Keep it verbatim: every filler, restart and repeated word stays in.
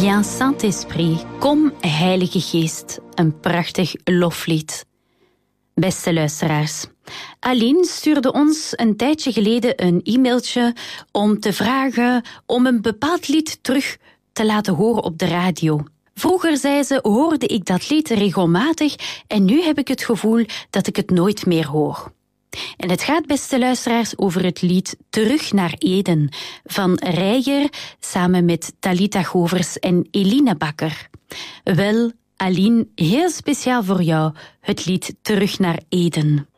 Viens Saint-Esprit, kom Heilige Geest, een prachtig loflied. Beste luisteraars, Aline stuurde ons een tijdje geleden een e-mailtje om te vragen om een bepaald lied terug te laten horen op de radio. Vroeger, zei ze, hoorde ik dat lied regelmatig en nu heb ik het gevoel dat ik het nooit meer hoor. En het gaat, beste luisteraars, over het lied Terug naar Eden van Reijer samen met Talita Govers en Eline Bakker. Wel, Aline, heel speciaal voor jou, het lied Terug naar Eden.